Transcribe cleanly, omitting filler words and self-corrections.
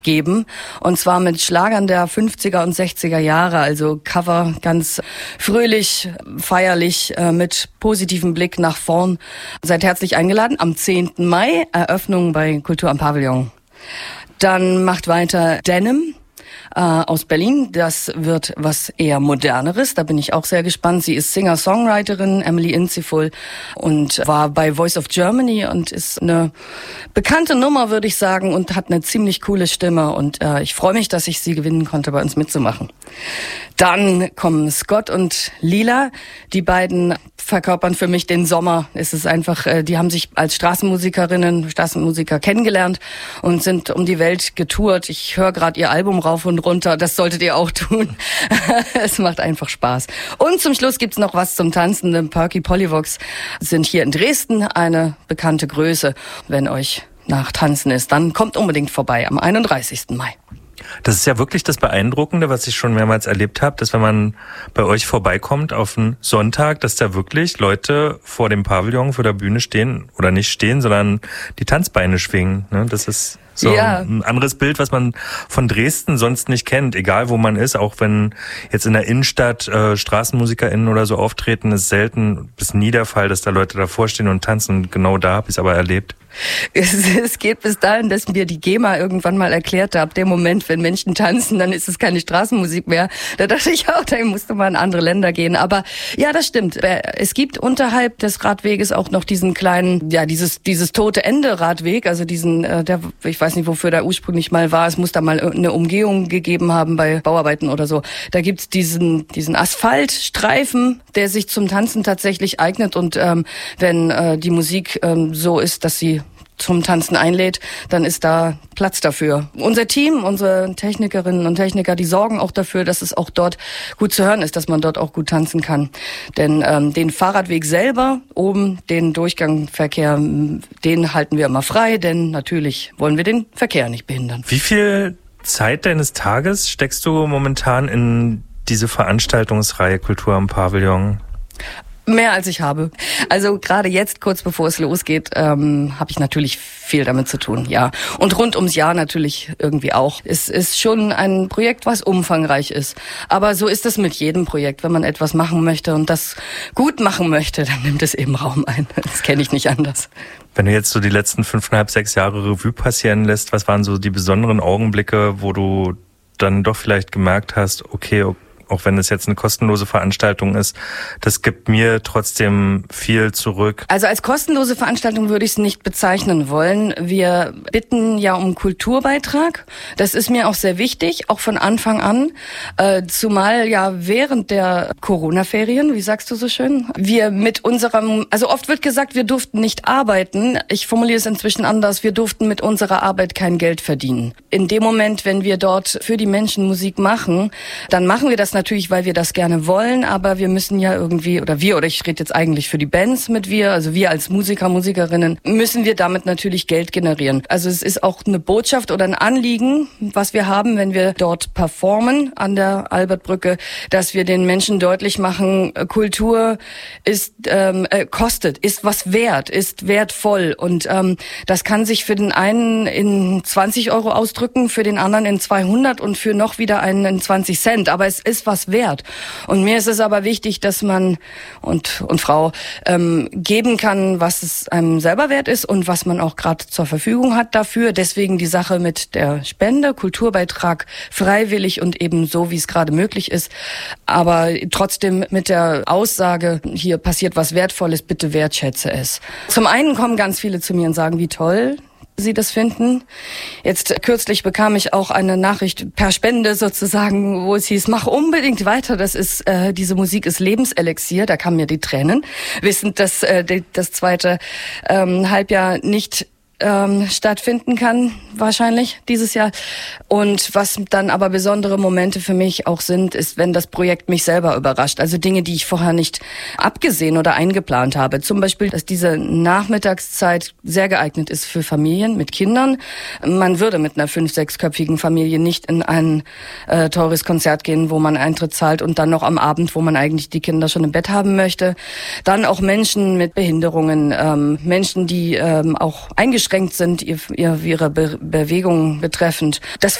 geben. Und zwar mit Schlagern der 50er und 60er Jahre, also Cover ganz fröhlich, feierlich, mit positivem Blick nach vorn. Seid herzlich eingeladen am 10. Mai, Eröffnung bei Kultur am Pavillon. Dann macht weiter Denim aus Berlin. Das wird was eher Moderneres. Da bin ich auch sehr gespannt. Sie ist Singer-Songwriterin, Emily Inziful, und war bei Voice of Germany und ist eine bekannte Nummer, würde ich sagen, und hat eine ziemlich coole Stimme. Und ich freue mich, dass ich sie gewinnen konnte, bei uns mitzumachen. Dann kommen Scott und Lila. Die beiden verkörpern für mich den Sommer. Es ist einfach, die haben sich als Straßenmusiker kennengelernt und sind um die Welt getourt. Ich höre gerade ihr Album rauf und runter. Das solltet ihr auch tun. Es macht einfach Spaß. Und zum Schluss gibt's noch was zum Tanzen. Die Perky Polyvox sind hier in Dresden eine bekannte Größe. Wenn euch nach Tanzen ist, dann kommt unbedingt vorbei am 31. Mai. Das ist ja wirklich das Beeindruckende, was ich schon mehrmals erlebt habe, dass wenn man bei euch vorbeikommt auf einen Sonntag, dass da wirklich Leute vor dem Pavillon, vor der Bühne stehen oder nicht stehen, sondern die Tanzbeine schwingen. Das ist so ein anderes Bild, was man von Dresden sonst nicht kennt, egal wo man ist. Auch wenn jetzt in der Innenstadt StraßenmusikerInnen oder so auftreten, ist selten bis nie der Fall, dass da Leute davor stehen und tanzen. Und genau da habe ich es aber erlebt. Es geht bis dahin, dass mir die GEMA irgendwann mal erklärte, ab dem Moment, wenn Menschen tanzen, dann ist es keine Straßenmusik mehr. Da dachte ich auch, da musste man in andere Länder gehen. Aber ja, das stimmt. Es gibt unterhalb des Radweges auch noch diesen kleinen, dieses tote Ende Radweg, also diesen, ich weiß nicht, wofür der ursprünglich mal war. Es muss da mal eine Umgehung gegeben haben bei Bauarbeiten oder so. Da gibt's diesen Asphaltstreifen, der sich zum Tanzen tatsächlich eignet. Und wenn die Musik so ist, dass sie zum Tanzen einlädt, dann ist da Platz dafür. Unser Team, unsere Technikerinnen und Techniker, die sorgen auch dafür, dass es auch dort gut zu hören ist, dass man dort auch gut tanzen kann. Denn den Fahrradweg selber, oben den Durchgangsverkehr, den halten wir immer frei, denn natürlich wollen wir den Verkehr nicht behindern. Wie viel Zeit deines Tages steckst du momentan in diese Veranstaltungsreihe Kultur am Pavillon? Mehr als ich habe. Also gerade jetzt, kurz bevor es losgeht, habe ich natürlich viel damit zu tun, ja. Und rund ums Jahr natürlich irgendwie auch. Es ist schon ein Projekt, was umfangreich ist. Aber so ist es mit jedem Projekt. Wenn man etwas machen möchte und das gut machen möchte, dann nimmt es eben Raum ein. Das kenne ich nicht anders. Wenn du jetzt so die letzten 5,5, 6 Jahre Revue passieren lässt, was waren so die besonderen Augenblicke, wo du dann doch vielleicht gemerkt hast, okay, auch wenn es jetzt eine kostenlose Veranstaltung ist, das gibt mir trotzdem viel zurück. Also als kostenlose Veranstaltung würde ich es nicht bezeichnen wollen. Wir bitten ja um Kulturbeitrag. Das ist mir auch sehr wichtig, auch von Anfang an. Zumal ja während der Corona-Ferien, wie sagst du so schön, wir mit unserem, also oft wird gesagt, wir durften nicht arbeiten. Ich formuliere es inzwischen anders. Wir durften mit unserer Arbeit kein Geld verdienen. In dem Moment, wenn wir dort für die Menschen Musik machen, dann machen wir das natürlich, weil wir das gerne wollen, aber wir müssen ja irgendwie, oder ich rede jetzt eigentlich für die Bands mit also wir als Musiker, Musikerinnen, müssen wir damit natürlich Geld generieren. Also es ist auch eine Botschaft oder ein Anliegen, was wir haben, wenn wir dort performen an der Albertbrücke, dass wir den Menschen deutlich machen, Kultur ist kostet, ist was wert, ist wertvoll, und das kann sich für den einen in 20 Euro ausdrücken, für den anderen in 200 und für noch wieder einen in 20 Cent, aber es ist was wert. Und mir ist es aber wichtig, dass man und Frau geben kann, was es einem selber wert ist und was man auch gerade zur Verfügung hat dafür. Deswegen die Sache mit der Spende, Kulturbeitrag, freiwillig und eben so, wie es gerade möglich ist. Aber trotzdem mit der Aussage, hier passiert was Wertvolles, bitte wertschätze es. Zum einen kommen ganz viele zu mir und sagen, wie toll Sie das finden. Jetzt kürzlich bekam ich auch eine Nachricht per Spende sozusagen, wo es hieß, mach unbedingt weiter, das ist diese Musik ist Lebenselixier. Da kamen mir die Tränen, wissend, dass das zweite Halbjahr nicht stattfinden kann, wahrscheinlich dieses Jahr. Und was dann aber besondere Momente für mich auch sind, ist, wenn das Projekt mich selber überrascht. Also Dinge, die ich vorher nicht abgesehen oder eingeplant habe. Zum Beispiel, dass diese Nachmittagszeit sehr geeignet ist für Familien mit Kindern. Man würde mit einer 5-, 6-köpfigen Familie nicht in ein teures Konzert gehen, wo man Eintritt zahlt und dann noch am Abend, wo man eigentlich die Kinder schon im Bett haben möchte. Dann auch Menschen mit Behinderungen, Menschen, die auch eingeschränkt eingeschränkt sind, ihre Bewegung betreffend. Das